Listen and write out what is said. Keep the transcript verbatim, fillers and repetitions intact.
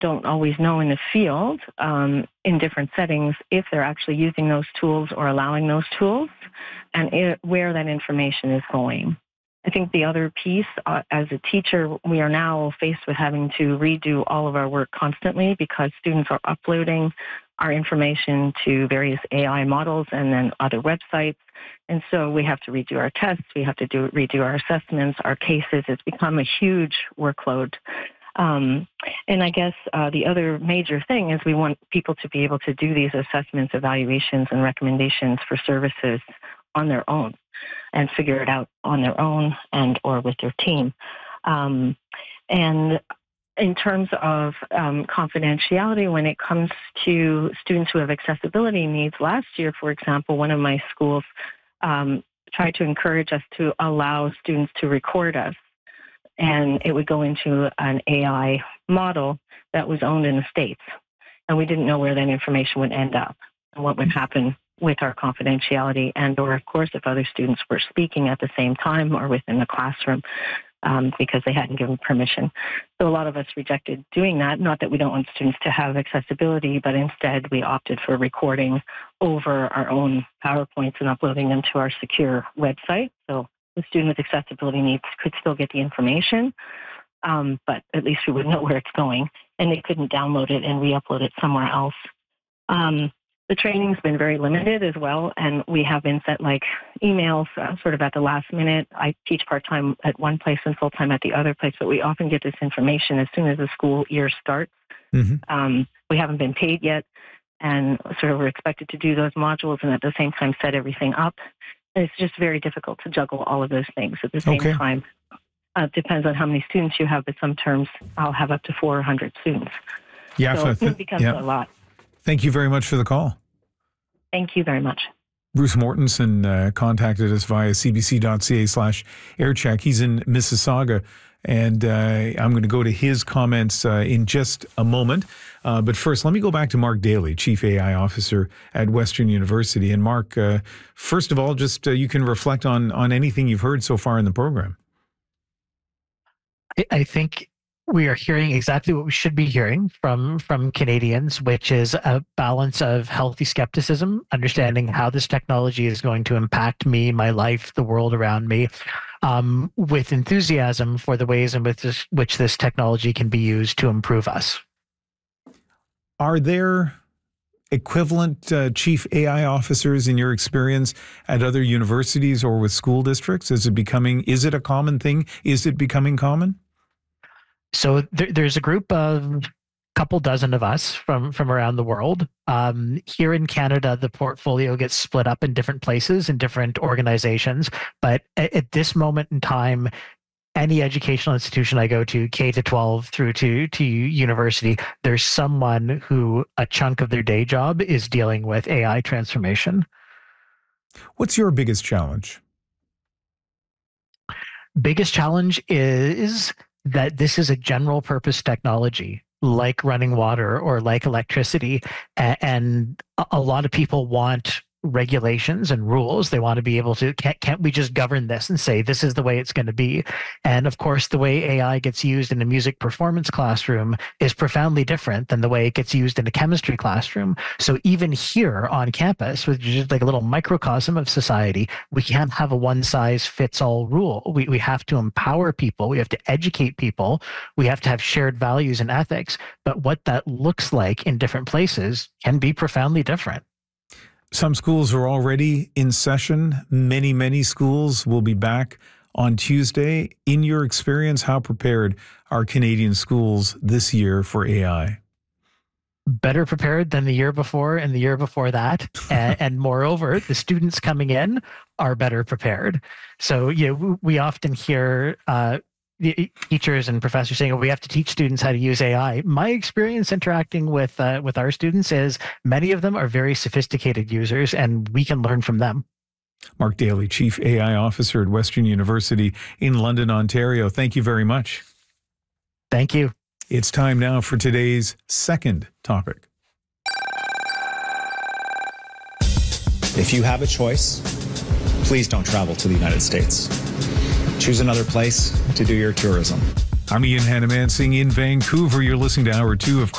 don't always know in the field, um, in different settings, if they're actually using those tools or allowing those tools, and it, where that information is going. I think the other piece, uh, as a teacher, we are now faced with having to redo all of our work constantly because students are uploading our information to various A I models and then other websites. And so we have to redo our tests, we have to do redo our assessments, our cases. It's become a huge workload. Um, and I guess uh, the other major thing is we want people to be able to do these assessments, evaluations, and recommendations for services on their own and figure it out on their own and or with their team. Um, and in terms of um, confidentiality, when it comes to students who have accessibility needs, last year, for example, one of my schools um, tried to encourage us to allow students to record us. And it would go into an A I model that was owned in the States. And we didn't know where that information would end up and what would happen with our confidentiality, and or, of course, if other students were speaking at the same time or within the classroom um, because they hadn't given permission. So a lot of us rejected doing that, not that we don't want students to have accessibility, but instead we opted for recording over our own PowerPoints and uploading them to our secure website. So the student with accessibility needs could still get the information, um, but at least we would know where it's going, and they couldn't download it and re-upload it somewhere else. Um, the training's been very limited as well, and we have been sent like emails uh, sort of at the last minute. I teach part-time at one place and full-time at the other place, but we often get this information as soon as the school year starts. Mm-hmm. Um, we haven't been paid yet, and sort of we're expected to do those modules and at the same time set everything up. And it's just very difficult to juggle all of those things at the same okay. time. Uh, it depends on how many students you have, but some terms I'll have up to four hundred students. Yeah, so th- it becomes yeah. a lot. Thank you very much for the call. Thank you very much. Bruce Mortensen uh, contacted us via cbc.ca slash aircheck. He's in Mississauga, and uh, I'm going to go to his comments uh, in just a moment. Uh, but first, let me go back to Mark Daly, Chief A I Officer at Western University. And Mark, uh, first of all, just uh, you can reflect on, on anything you've heard so far in the program. I think we are hearing exactly what we should be hearing from from Canadians, which is a balance of healthy skepticism, understanding how this technology is going to impact me, my life, the world around me, um, with enthusiasm for the ways in which this, which this technology can be used to improve us. Are there equivalent uh, chief A I officers in your experience at other universities or with school districts? Is it becoming, is it a common thing? Is it becoming common? So there, there's a group of couple dozen of us from, from around the world. Um, here in Canada, the portfolio gets split up in different places in different organizations. But at, at this moment in time, any educational institution I go to, K to twelve through to, to university, there's someone who a chunk of their day job is dealing with A I transformation. What's your biggest challenge? Biggest challenge is that this is a general purpose technology like running water or like electricity. And a lot of people want regulations and rules. They want to be able to, can't, can't we just govern this and say, this is the way it's going to be? And of course, the way A I gets used in a music performance classroom is profoundly different than the way it gets used in a chemistry classroom. So even here on campus, which is just like a little microcosm of society, we can't have a one size fits all rule. We, we have to empower people. We have to educate people. We have to have shared values and ethics. But what that looks like in different places can be profoundly different. Some schools are already in session. Many, many schools will be back on Tuesday. In your experience, how prepared are Canadian schools this year for A I? Better prepared than the year before and the year before that. and, and moreover, the students coming in are better prepared. So, you know, we often hear uh, teachers and professors saying, oh, we have to teach students how to use A I. My experience interacting with uh, with our students is many of them are very sophisticated users, and we can learn from them. Mark Daly, Chief A I Officer at Western University in London, Ontario. Thank you very much. Thank you. It's time now for today's second topic. If you have a choice, please don't travel to the United States. Choose another place to do your tourism. I'm Ian Hannamansing in Vancouver. You're listening to Hour Two of